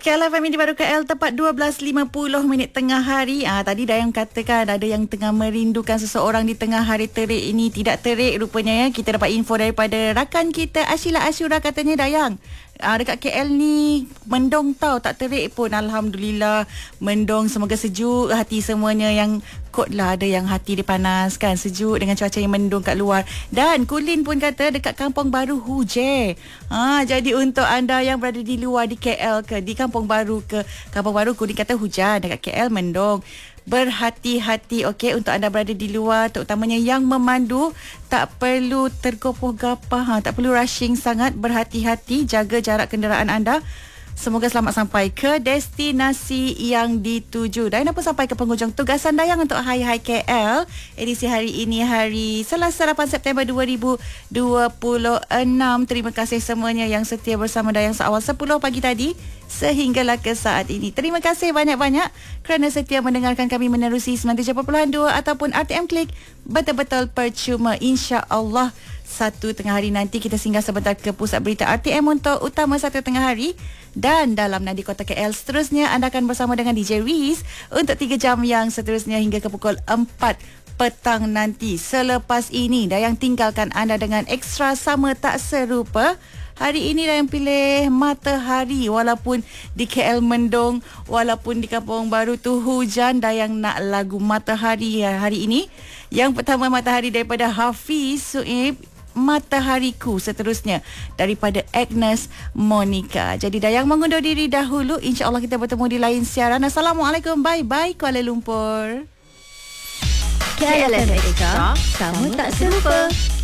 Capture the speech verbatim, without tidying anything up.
K L F M di Baru K L tepat dua belas lima puluh minit tengah hari. Ah tadi Dayang katakan ada yang tengah merindukan seseorang di tengah hari terik ini. Tidak terik rupanya ya. Kita dapat info daripada rakan kita Ashila Ashura, katanya Dayang, ah, dekat K L ni mendung tau, tak terik pun. Alhamdulillah mendung, semoga sejuk hati semuanya. Yang kot lah ada yang hati dia panas kan, sejuk dengan cuaca yang mendung kat luar. Dan Kulin pun kata dekat Kampung Baru hujan. Ha, jadi untuk anda yang berada di luar di K L ke, di Kampung Baru ke, Kampung Baru Kulin kata hujan, dekat K L mendung. Berhati-hati okey untuk anda berada di luar, terutamanya yang memandu, tak perlu tergopoh-gapah, ha, tak perlu rushing sangat, berhati-hati, jaga jarak kenderaan anda. Semoga selamat sampai ke destinasi yang dituju. Dan apa sampai ke penghujung tugasan Dayang untuk Hai Hai K L edisi hari ini, hari Selasa lapan September dua ribu dua puluh enam. Terima kasih semuanya yang setia bersama Dayang seawal sepuluh pagi tadi sehinggalah ke saat ini. Terima kasih banyak-banyak kerana setia mendengarkan kami menerusi sembilan puluh tujuh perpuluhan dua ataupun R T M Klik. Betul-betul percuma. InsyaAllah satu tengah hari nanti kita singgah sebentar ke pusat berita R T M untuk utama satu tengah hari. Dan dalam Nadi Kota K L seterusnya anda akan bersama dengan D J Riz untuk tiga jam yang seterusnya hingga ke pukul empat petang nanti. Selepas ini Dayang tinggalkan anda dengan Ekstra Sama Tak Serupa. Hari ini Dayang pilih Matahari. Walaupun di K L mendung, walaupun di Kampung Baru tu hujan, Dayang nak lagu Matahari hari ini. Yang pertama Matahari daripada Hafiz Suib, Matahariku, seterusnya daripada Agnes Monica. Jadi Dayang mengundur diri dahulu. InsyaAllah kita bertemu di lain siaran. Assalamualaikum. Bye-bye Kuala Lumpur. K L F M Extra, sama tak serupa.